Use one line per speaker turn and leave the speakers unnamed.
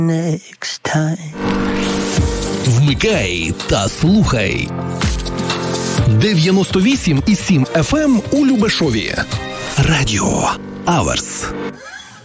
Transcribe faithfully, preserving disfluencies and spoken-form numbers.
Next time.
Вмикай та слухай. дев'яносто вісім і сім еф ем у Любешові. Радіо Аверс.